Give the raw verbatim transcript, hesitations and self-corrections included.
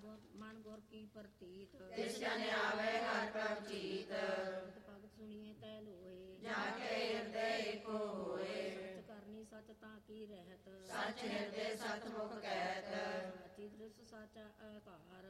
ਮਨ ਗੁਰ ਕੀ ਪ੍ਰਤੀਤ ਤਿਸ ਜਨ ਆਵੇ ਹਰ ਪ੍ਰਭ ਚੀਤ ਭਗਤ ਸੁਣੀਏ ਤੈ ਲੋਏ ਜਾ ਕੇ ਹਿਰਦੇ ਏਕੋ ਹੋਏ ਸੱਚ ਕਰਨੀ ਸੱਚ ਤਾਂ ਕੀ ਰਹਿਤ ਸੱਚ ਹਿਰਦੇ ਸਤਿ ਮੁਖ ਕਹਿਤ ਸਾਚੀ ਦ੍ਰਿਸ਼ ਸਾਚਾ ਆਕਾਰ